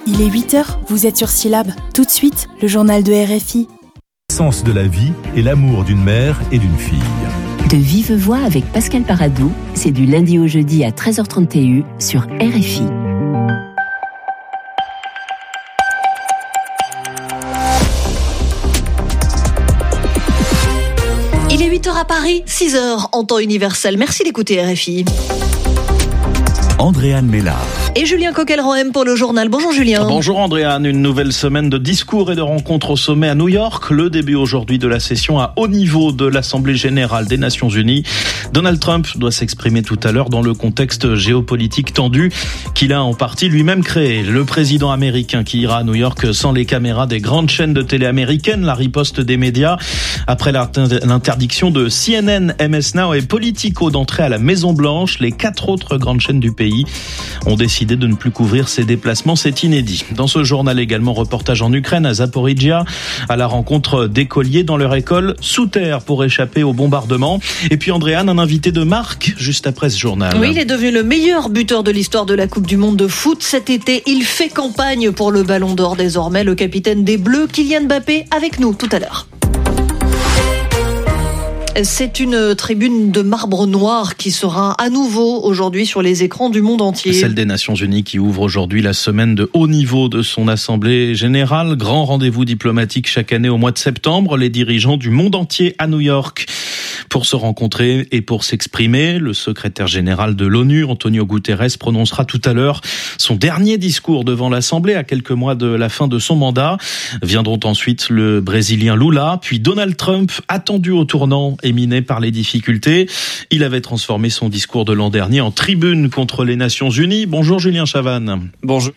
Il est 8h, vous êtes sur Syllab. Tout de suite, le journal de RFI. Sens de la vie et l'amour d'une mère et d'une fille. De vive voix avec Pascal Paradou, c'est du lundi au jeudi à 13h30 TU sur RFI. Il est 8h à Paris, 6h en temps universel. Merci d'écouter RFI. Andréane Mélard. Et Julien Coquel-Rohem pour le journal. Bonjour Julien. Bonjour Andréane, une nouvelle semaine de discours et de rencontres au sommet à New York. Le début aujourd'hui de la session à haut niveau de l'Assemblée générale des Nations Unies. Donald Trump doit s'exprimer tout à l'heure dans le contexte géopolitique tendu qu'il a en partie lui-même créé. Le président américain qui ira à New York sans les caméras des grandes chaînes de télé américaines, la riposte des médias après l'interdiction de CNN, MS Now et Politico d'entrer à la Maison Blanche. Les 4 autres grandes chaînes du pays ont décidé de ne plus couvrir ses déplacements, c'est inédit. Dans ce journal également, reportage en Ukraine, à Zaporijia, à la rencontre d'écoliers dans leur école sous terre pour échapper au bombardement. Et puis Andréane, un invité de marque juste après ce journal. Oui, il est devenu le meilleur buteur de l'histoire de la Coupe du Monde de foot cet été. Il fait campagne pour le Ballon d'Or désormais. Le capitaine des Bleus, Kylian Mbappé, avec nous tout à l'heure. C'est une tribune de marbre noir qui sera à nouveau aujourd'hui sur les écrans du monde entier. Celle des Nations Unies qui ouvre aujourd'hui la semaine de haut niveau de son Assemblée générale. Grand rendez-vous diplomatique chaque année au mois de septembre. Les dirigeants du monde entier à New York pour se rencontrer et pour s'exprimer. Le secrétaire général de l'ONU, Antonio Guterres, prononcera tout à l'heure son dernier discours devant l'Assemblée à quelques mois de la fin de son mandat. Viendront ensuite le Brésilien Lula, puis Donald Trump, attendu au tournant et miné par les difficultés. Il avait transformé son discours de l'an dernier en tribune contre les Nations Unies. Bonjour Julien Chavannes.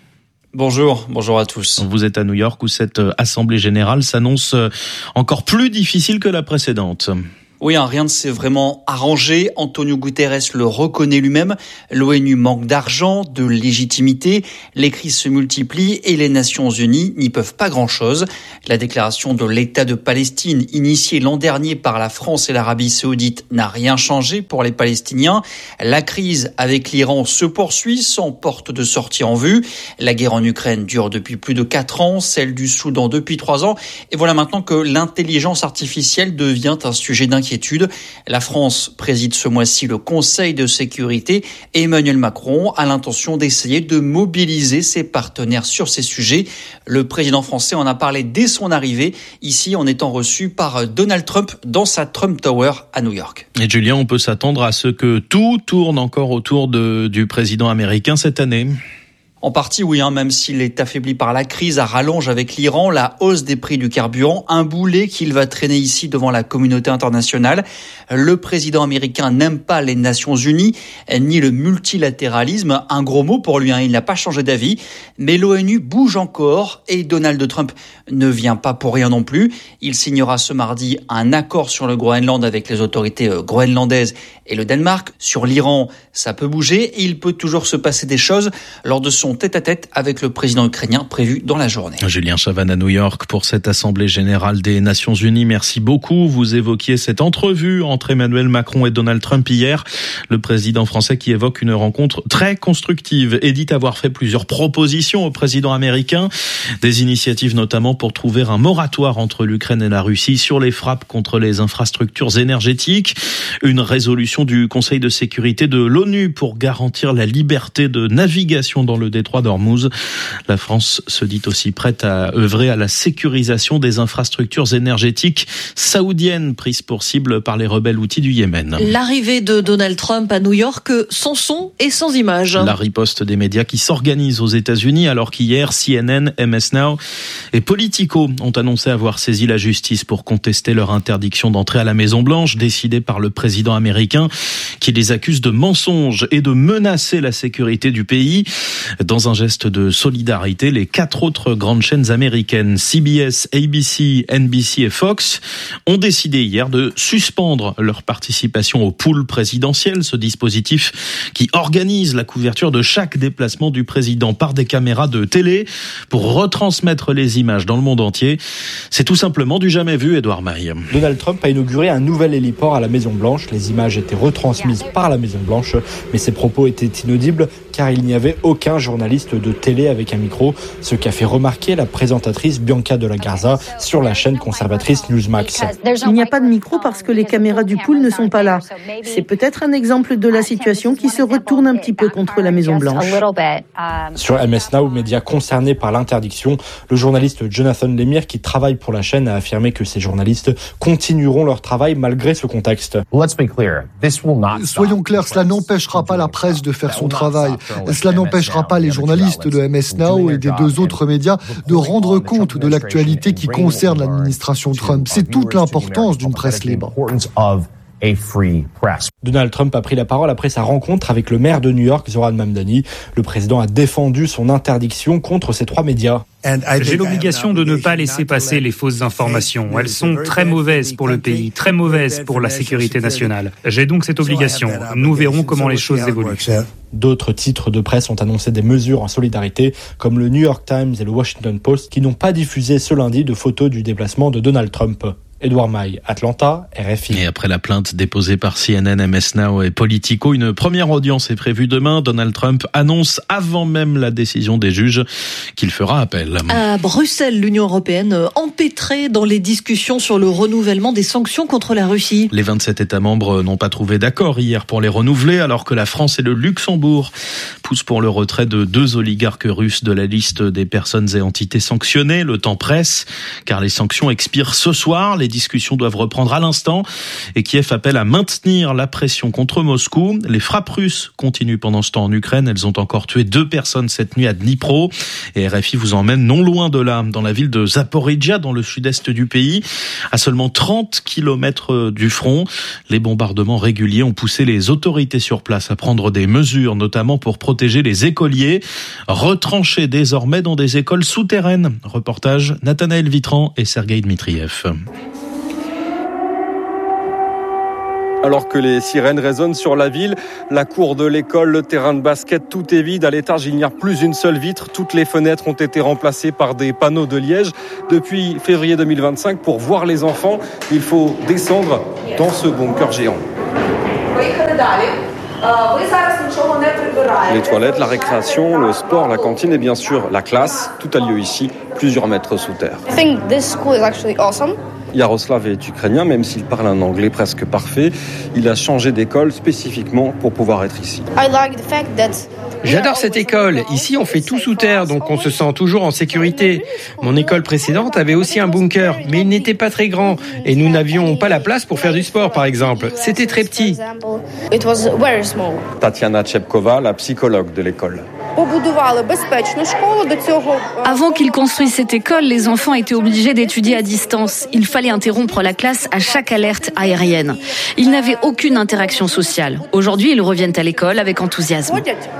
Bonjour à tous. Vous êtes à New York où cette Assemblée générale s'annonce encore plus difficile que la précédente. Oui, rien ne s'est vraiment arrangé. Antonio Guterres le reconnaît lui-même. L'ONU manque d'argent, de légitimité. Les crises se multiplient et les Nations Unies n'y peuvent pas grand-chose. La déclaration de l'État de Palestine, initiée l'an dernier par la France et l'Arabie Saoudite, n'a rien changé pour les Palestiniens. La crise avec l'Iran se poursuit sans porte de sortie en vue. La guerre en Ukraine dure depuis plus de 4 ans, celle du Soudan depuis 3 ans. Et voilà maintenant que l'intelligence artificielle devient un sujet d'inquiétude. La France préside ce mois-ci le Conseil de sécurité et Emmanuel Macron a l'intention d'essayer de mobiliser ses partenaires sur ces sujets. Le président français en a parlé dès son arrivée, ici en étant reçu par Donald Trump dans sa Trump Tower à New York. Et Julien, on peut s'attendre à ce que tout tourne encore autour du président américain cette année ? En partie, oui, même s'il est affaibli par la crise à rallonge avec l'Iran, la hausse des prix du carburant, un boulet qu'il va traîner ici devant la communauté internationale. Le président américain n'aime pas les Nations Unies, ni le multilatéralisme. Un gros mot pour lui, il n'a pas changé d'avis. Mais l'ONU bouge encore et Donald Trump ne vient pas pour rien non plus. Il signera ce mardi un accord sur le Groenland avec les autorités groenlandaises et le Danemark. Sur l'Iran, ça peut bouger et il peut toujours se passer des choses lors de son tête-à-tête avec le président ukrainien prévu dans la journée. Julien Chavannes à New York pour cette Assemblée générale des Nations Unies. Merci beaucoup. Vous évoquiez cette entrevue entre Emmanuel Macron et Donald Trump hier. Le président français qui évoque une rencontre très constructive et dit avoir fait plusieurs propositions au président américain. Des initiatives notamment pour trouver un moratoire entre l'Ukraine et la Russie sur les frappes contre les infrastructures énergétiques. Une résolution du Conseil de sécurité de l'ONU pour garantir la liberté de navigation dans le détroit d'Ormuz. La France se dit aussi prête à œuvrer à la sécurisation des infrastructures énergétiques saoudiennes prises pour cible par les rebelles houthis du Yémen. L'arrivée de Donald Trump à New York sans son et sans image. La riposte des médias qui s'organisent aux États-Unis alors qu'hier CNN, MS Now et Politico ont annoncé avoir saisi la justice pour contester leur interdiction d'entrer à la Maison-Blanche décidée par le président américain qui les accuse de mensonges et de menacer la sécurité du pays. Dans un geste de solidarité, les 4 autres grandes chaînes américaines, CBS, ABC, NBC et Fox, ont décidé hier de suspendre leur participation au pool présidentiel, ce dispositif qui organise la couverture de chaque déplacement du président par des caméras de télé pour retransmettre les images dans le monde entier. C'est tout simplement du jamais vu, Edouard Maille. Donald Trump a inauguré un nouvel héliport à la Maison-Blanche. Les images étaient retransmises par la Maison-Blanche, mais ses propos étaient inaudibles car il n'y avait aucun journaliste journaliste de télé avec un micro, ce qu'a fait remarquer la présentatrice Bianca Della Garza sur la chaîne conservatrice Newsmax. Il n'y a pas de micro parce que les caméras du pool ne sont pas là. C'est peut-être un exemple de la situation qui se retourne un petit peu contre la Maison-Blanche. Sur MS Now, média concerné par l'interdiction, le journaliste Jonathan Lemire, qui travaille pour la chaîne, a affirmé que ces journalistes continueront leur travail malgré ce contexte. Soyons clairs, cela n'empêchera pas la presse de faire son travail. Cela n'empêchera pas les journalistes de MS Now et des 2 autres médias de rendre compte de l'actualité qui concerne l'administration Trump. C'est toute l'importance d'une presse libre. Donald Trump a pris la parole après sa rencontre avec le maire de New York, Zoran Mamdani. Le président a défendu son interdiction contre ces 3 médias. J'ai l'obligation de ne pas laisser passer les fausses informations. Elles sont très mauvaises pour le pays, très mauvaises pour la sécurité nationale. J'ai donc cette obligation. Nous verrons comment les choses évoluent. D'autres titres de presse ont annoncé des mesures en solidarité, comme le New York Times et le Washington Post, qui n'ont pas diffusé ce lundi de photos du déplacement de Donald Trump. Edouard Maille, Atlanta, RFI. Et après la plainte déposée par CNN, MS Now et Politico, une première audience est prévue demain. Donald Trump annonce avant même la décision des juges qu'il fera appel. À Bruxelles, l'Union européenne empêtrée dans les discussions sur le renouvellement des sanctions contre la Russie. Les 27 États membres n'ont pas trouvé d'accord hier pour les renouveler, alors que la France et le Luxembourg poussent pour le retrait de 2 oligarques russes de la liste des personnes et entités sanctionnées. Le temps presse, car les sanctions expirent ce soir. Les discussions doivent reprendre à l'instant et Kiev appelle à maintenir la pression contre Moscou. Les frappes russes continuent pendant ce temps en Ukraine. Elles ont encore tué 2 personnes cette nuit à Dnipro. Et RFI vous emmène non loin de là, dans la ville de Zaporizhzhia, dans le sud-est du pays, à seulement 30 kilomètres du front. Les bombardements réguliers ont poussé les autorités sur place à prendre des mesures, notamment pour protéger les écoliers, retranchés désormais dans des écoles souterraines. Reportage Nathanaël Vitran et Sergueï Dmitriev. Alors que les sirènes résonnent sur la ville, la cour de l'école, le terrain de basket, tout est vide. À l'étage, il n'y a plus une seule vitre. Toutes les fenêtres ont été remplacées par des panneaux de liège. Depuis février 2025, pour voir les enfants, il faut descendre dans ce bunker géant. Les toilettes, la récréation, le sport, la cantine et bien sûr la classe, tout a lieu ici, plusieurs mètres sous terre. Yaroslav est ukrainien, même s'il parle un anglais presque parfait. Il a changé d'école spécifiquement pour pouvoir être ici. J'adore cette école. Ici, on fait tout sous terre, donc on se sent toujours en sécurité. Mon école précédente avait aussi un bunker, mais il n'était pas très grand. Et nous n'avions pas la place pour faire du sport, par exemple. C'était très petit. Tatiana Chepkova, la psychologue de l'école. Avant qu'ils construisent cette école, les enfants étaient obligés d'étudier à distance. Il fallait interrompre la classe à chaque alerte aérienne. Ils n'avaient aucune interaction sociale. Aujourd'hui, ils reviennent à l'école avec enthousiasme.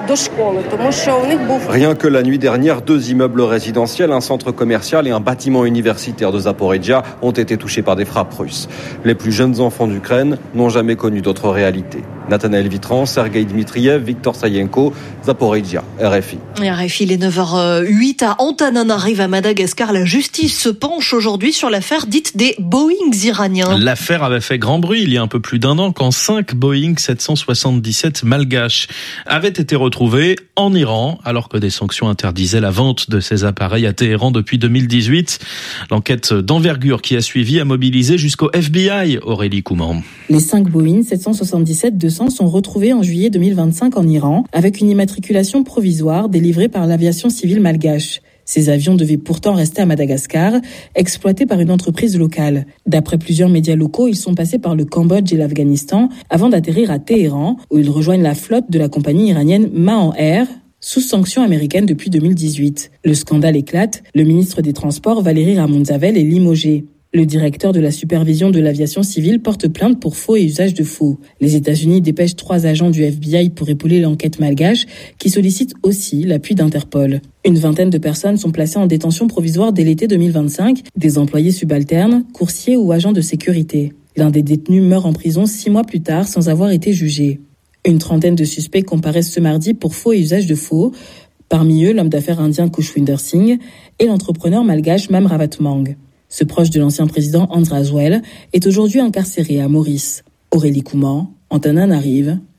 Rien que la nuit dernière, 2 immeubles résidentiels, un centre commercial et un bâtiment universitaire de Zaporizhzhia ont été touchés par des frappes russes. Les plus jeunes enfants d'Ukraine n'ont jamais connu d'autre réalité. Nathanaël Vitran, Sergueï Dmitriev, Victor Sayenko, Zaporizhzhia, RFI. RFI, il est 9h08 à Antananarive à Madagascar. La justice se penche aujourd'hui sur l'affaire dite des Boeings iraniens. L'affaire avait fait grand bruit il y a un peu plus d'1 an quand 5 Boeing 777 malgaches avaient été retrouvés en Iran alors que des sanctions interdisaient la vente de ces appareils à Téhéran depuis 2018. L'enquête d'envergure qui a suivi a mobilisé jusqu'au FBI, Aurélie Couman. Les 5 Boeing 777-200 sont retrouvés en juillet 2025 en Iran avec une immatriculation provisoire délivrée par l'aviation civile malgache. Ces avions devaient pourtant rester à Madagascar, exploités par une entreprise locale. D'après plusieurs médias locaux, ils sont passés par le Cambodge et l'Afghanistan avant d'atterrir à Téhéran, où ils rejoignent la flotte de la compagnie iranienne Mahan Air, sous sanction américaine depuis 2018. Le scandale éclate, le ministre des Transports, Valérie Ramonzavel, est limogé. Le directeur de la supervision de l'aviation civile porte plainte pour faux et usage de faux. Les États-Unis dépêchent 3 agents du FBI pour épauler l'enquête malgache, qui sollicite aussi l'appui d'Interpol. Une vingtaine de personnes sont placées en détention provisoire dès l'été 2025, des employés subalternes, coursiers ou agents de sécurité. L'un des détenus meurt en prison 6 mois plus tard sans avoir été jugé. Une trentaine de suspects comparaissent ce mardi pour faux et usage de faux. Parmi eux, l'homme d'affaires indien Khushwinder Singh et l'entrepreneur malgache Mam Rawat-Mang. Ce proche de l'ancien président André Azoulay est aujourd'hui incarcéré à Maurice. Aurélie Couman, Antananarive,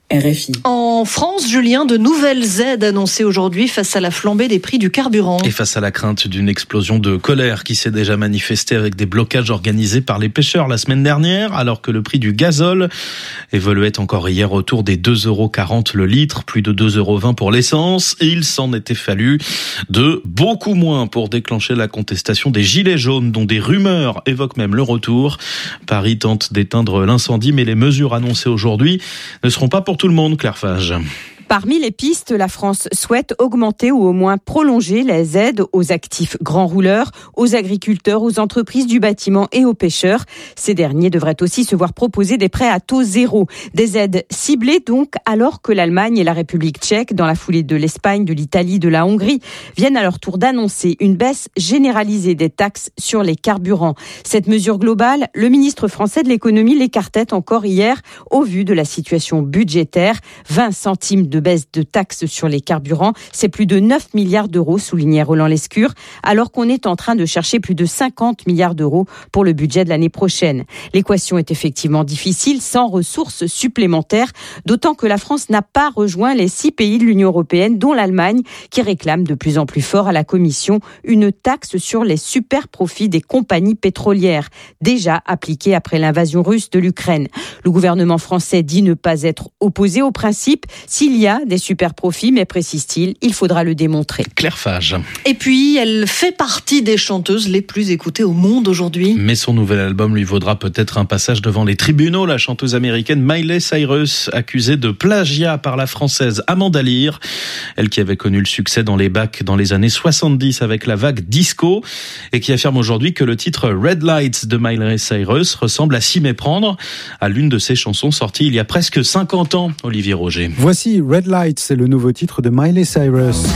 RFI. En France, Julien, de nouvelles aides annoncées aujourd'hui face à la flambée des prix du carburant. Et face à la crainte d'une explosion de colère qui s'est déjà manifestée avec des blocages organisés par les pêcheurs la semaine dernière, alors que le prix du gazole évoluait encore hier autour des 2,40 € le litre, plus de 2,20 € pour l'essence. Et il s'en était fallu de beaucoup moins pour déclencher la contestation des gilets jaunes, dont des rumeurs évoquent même le retour. Paris tente d'éteindre l'incendie, mais les mesures annoncées aujourd'hui ne seront pas pour tout le monde, Claire Fage. Parmi les pistes, la France souhaite augmenter ou au moins prolonger les aides aux actifs grands rouleurs, aux agriculteurs, aux entreprises du bâtiment et aux pêcheurs. Ces derniers devraient aussi se voir proposer des prêts à taux zéro. Des aides ciblées donc, alors que l'Allemagne et la République tchèque, dans la foulée de l'Espagne, de l'Italie, de la Hongrie, viennent à leur tour d'annoncer une baisse généralisée des taxes sur les carburants. Cette mesure globale, le ministre français de l'économie l'écartait encore hier au vu de la situation budgétaire. 20 centimes de baisse de taxes sur les carburants, c'est plus de 9 milliards d'euros, soulignait Roland Lescure, alors qu'on est en train de chercher plus de 50 milliards d'euros pour le budget de l'année prochaine. L'équation est effectivement difficile, sans ressources supplémentaires, d'autant que la France n'a pas rejoint les 6 pays de l'Union européenne, dont l'Allemagne, qui réclame de plus en plus fort à la Commission une taxe sur les super profits des compagnies pétrolières, déjà appliquée après l'invasion russe de l'Ukraine. Le gouvernement français dit ne pas être opposé au principe. S'il y a des super profits, mais précise-t-il, il faudra le démontrer. Claire Fage. Et puis, elle fait partie des chanteuses les plus écoutées au monde aujourd'hui. Mais son nouvel album lui vaudra peut-être un passage devant les tribunaux. La chanteuse américaine Miley Cyrus, accusée de plagiat par la française Amanda Lear, elle qui avait connu le succès dans les bacs dans les années 70 avec la vague disco, et qui affirme aujourd'hui que le titre Red Lights de Miley Cyrus ressemble à s'y méprendre à l'une de ses chansons sorties il y a presque 50 ans. Olivier Roger. Voici Red Lights, c'est le nouveau titre de Miley Cyrus.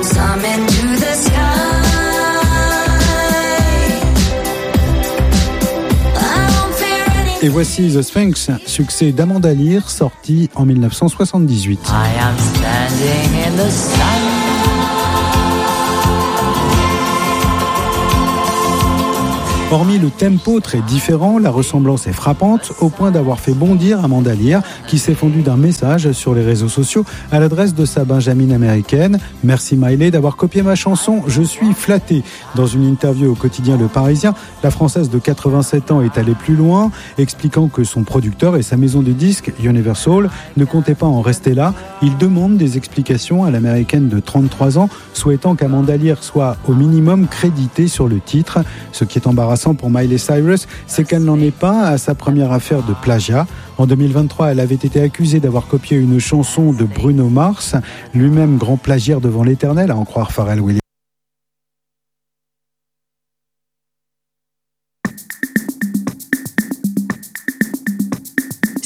Et voici The Sphinx, succès d'Amanda Lear, sorti en 1978. I am standing in the sun. Hormis le tempo très différent, la ressemblance est frappante au point d'avoir fait bondir Amanda Lear, qui s'est fondue d'un message sur les réseaux sociaux à l'adresse de sa benjamine américaine. Merci Miley d'avoir copié ma chanson, je suis flattée. Dans une interview au quotidien Le Parisien, la Française de 87 ans est allée plus loin, expliquant que son producteur et sa maison de disques, Universal, ne comptaient pas en rester là. Il demande des explications à l'américaine de 33 ans, souhaitant qu'Amanda Lear soit au minimum créditée sur le titre. Ce qui est embarrassant pour Miley Cyrus, c'est qu'elle n'en est pas à sa première affaire de plagiat. En 2023, elle avait été accusée d'avoir copié une chanson de Bruno Mars, lui-même grand plagiaire devant l'éternel, à en croire Pharrell Williams.